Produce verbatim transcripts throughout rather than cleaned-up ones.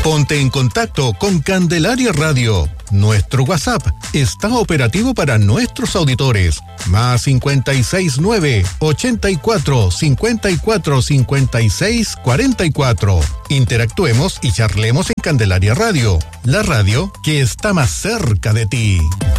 Ponte en contacto con Candelaria Radio. Nuestro WhatsApp está operativo para nuestros auditores. Más cincuenta y seis nueve, ochenta y cuatro, cincuenta y cuatro, cincuenta y seis, cuarenta y cuatro. Interactuemos y charlemos en Candelaria Radio, la radio que está más cerca de ti.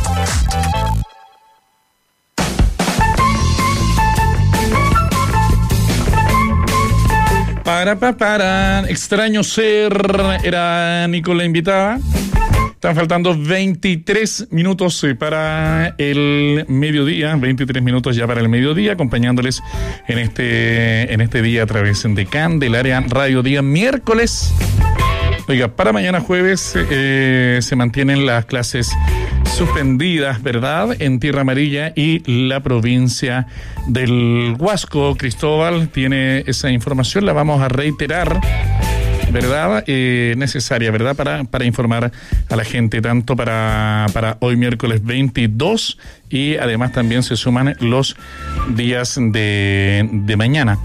Para, para, para, extraño ser, era Nicola invitada. Están faltando veintitrés minutos para el mediodía, veintitrés minutos ya para el mediodía, acompañándoles en este, en este día a través de Candelaria Radio, día miércoles. Oiga, para mañana jueves eh, se mantienen las clases suspendidas, ¿verdad?, en Tierra Amarilla y la provincia del Huasco. Cristóbal tiene esa información, la vamos a reiterar, ¿verdad? Eh, necesaria, ¿verdad? Para, para informar a la gente, tanto para, para hoy miércoles veintidós y además también se suman los días de, de mañana.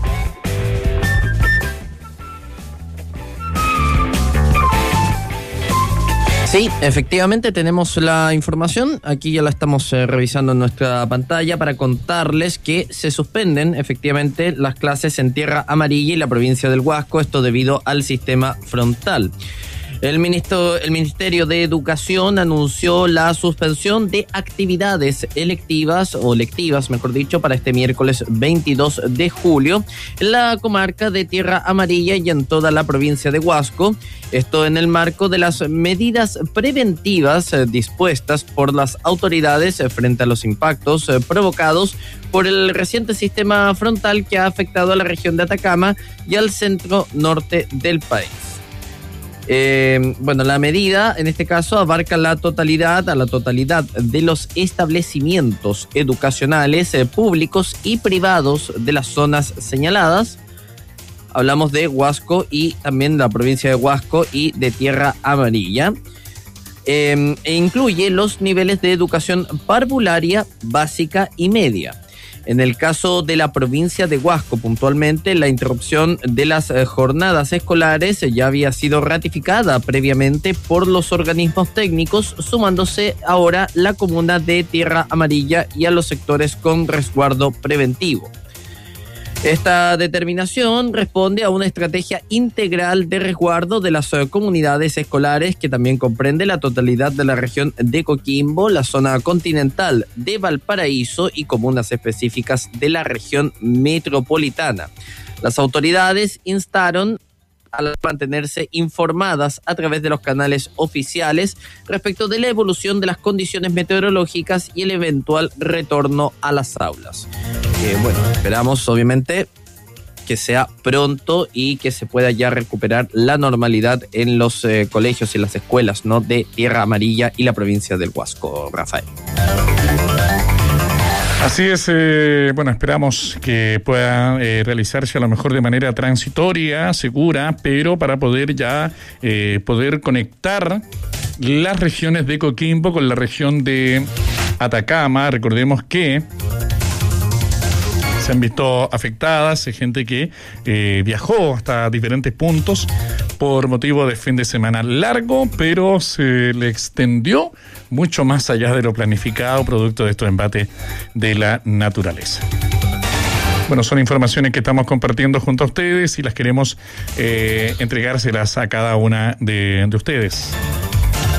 Sí, efectivamente tenemos la información, aquí ya la estamos eh, revisando en nuestra pantalla para contarles que se suspenden efectivamente las clases en Tierra Amarilla y la provincia del Huasco, esto debido al sistema frontal. El, ministro, el Ministerio de Educación anunció la suspensión de actividades electivas o lectivas, mejor dicho, para este miércoles veintidós de julio en la comarca de Tierra Amarilla y en toda la provincia de Huasco. Esto en el marco de las medidas preventivas eh, dispuestas por las autoridades eh, frente a los impactos eh, provocados por el reciente sistema frontal que ha afectado a la región de Atacama y al centro norte del país. Eh, bueno, la medida en este caso abarca la totalidad, a la totalidad de los establecimientos educacionales eh, públicos y privados de las zonas señaladas. Hablamos de Huasco y también de la provincia de Huasco y de Tierra Amarilla. Eh, e incluye los niveles de educación parvularia, básica y media. En el caso de la provincia de Huasco, puntualmente, la interrupción de las eh, jornadas escolares ya había sido ratificada previamente por los organismos técnicos, sumándose ahora la comuna de Tierra Amarilla y a los sectores con resguardo preventivo. Esta determinación responde a una estrategia integral de resguardo de las uh, comunidades escolares que también comprende la totalidad de la región de Coquimbo, la zona continental de Valparaíso y comunas específicas de la región metropolitana. Las autoridades instaron a mantenerse informadas a través de los canales oficiales respecto de la evolución de las condiciones meteorológicas y el eventual retorno a las aulas. Eh, bueno, esperamos obviamente que sea pronto y que se pueda ya recuperar la normalidad en los eh, colegios y las escuelas, ¿no?, de Tierra Amarilla y la provincia del Huasco, Rafael. Así es, eh, bueno, esperamos que pueda eh, realizarse a lo mejor de manera transitoria, segura, pero para poder ya eh, poder conectar las regiones de Coquimbo con la región de Atacama. Recordemos que se han visto afectadas, hay gente que eh, viajó hasta diferentes puntos por motivo de fin de semana largo, pero se le extendió mucho más allá de lo planificado, producto de estos embates de la naturaleza. Bueno, son informaciones que estamos compartiendo junto a ustedes y las queremos eh, entregárselas a cada una de, de ustedes.